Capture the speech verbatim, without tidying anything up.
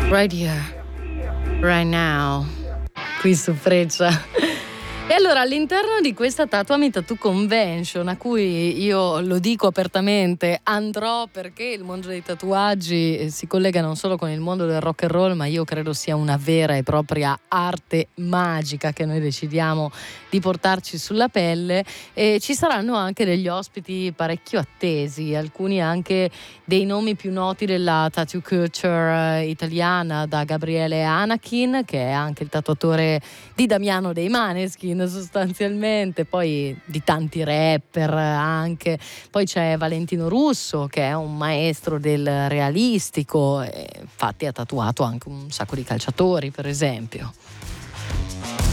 Right here, right now, qui su Freccia. E allora all'interno di questa Tattoo Tattoo Convention, a cui io lo dico apertamente andrò, perché il mondo dei tatuaggi si collega non solo con il mondo del rock and roll, ma io credo sia una vera e propria arte magica che noi decidiamo di portarci sulla pelle, e ci saranno anche degli ospiti parecchio attesi, alcuni anche dei nomi più noti della tattoo culture italiana, da Gabriele Anakin, che è anche il tatuatore di Damiano dei Maneskin sostanzialmente, poi di tanti rapper anche, poi c'è Valentino Russo che è un maestro del realistico e infatti ha tatuato anche un sacco di calciatori, per esempio.